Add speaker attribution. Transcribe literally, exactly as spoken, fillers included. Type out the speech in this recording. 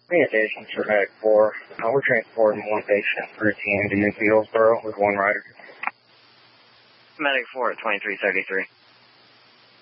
Speaker 1: Hey, Jason, for Medic four. Uh, we're transporting one patient through T M D in Fieldsboro with one rider.
Speaker 2: Medic four at twenty-three thirty-three.